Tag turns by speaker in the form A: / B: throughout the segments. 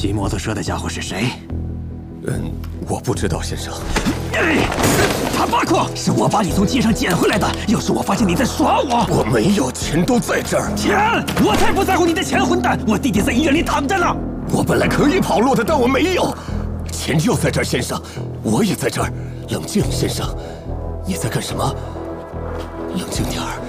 A: 骑摩托车的家伙是谁？
B: 我不知道，先生。
A: 塔巴克，是我把你从街上捡回来的。要是我发现你在耍我，
B: 我没有，钱都在这儿。
A: 钱？我才不在乎你的钱，混蛋！我弟弟在医院里躺着呢。
B: 我本来可以跑路的，但我没有。钱就在这儿，先生。我也在这儿。冷静，先生。你在干什么？冷静点儿。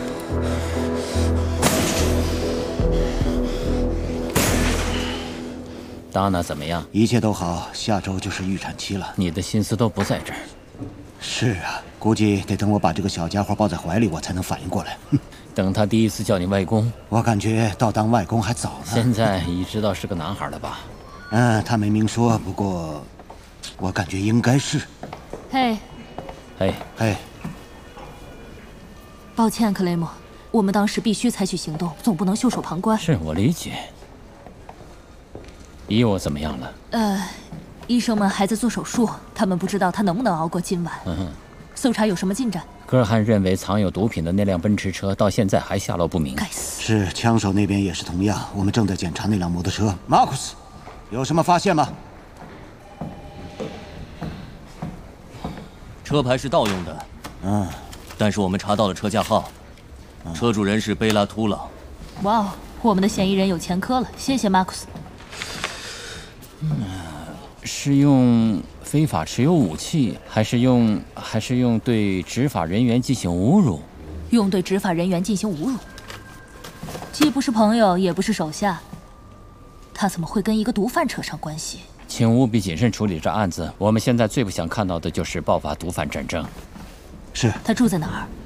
C: 达娜怎么样？
D: 一切都好，下周就是预产期了。
C: 你的心思都不在这儿。
D: 是啊，估计得等我把这个小家伙抱在怀里，我才能反应过来。
C: 等他第一次叫你外公，
D: 我感觉到当外公还早呢。
C: 现在已知道是个男孩了吧？
D: 他没明说，不过我感觉应该是。
E: 嘿，
D: 嘿，
E: 抱歉，克雷默，我们当时必须采取行动，总不能袖手旁观。
C: 是我理解。伊沃怎么样了？
E: 医生们还在做手术，他们不知道他能不能熬过今晚。搜查有什么进展？
C: 科尔汉认为藏有毒品的那辆奔驰车到现在还下落不明。
E: 该死！
D: 是枪手那边也是同样，我们正在检查那辆摩托车。马库斯，有什么发现吗？
F: 车牌是盗用的，但是我们查到了车架号，车主人是贝拉图朗。
E: 哇哦，我们的嫌疑人有前科了，谢谢马库斯。
C: 是用非法持有武器，还是用对执法人员进行侮辱？
E: 用对执法人员进行侮辱，既不是朋友，也不是手下，他怎么会跟一个毒贩扯上关系？
C: 请务必谨慎处理这案子。我们现在最不想看到的就是爆发毒贩战争。
D: 是。
E: 他住在哪儿？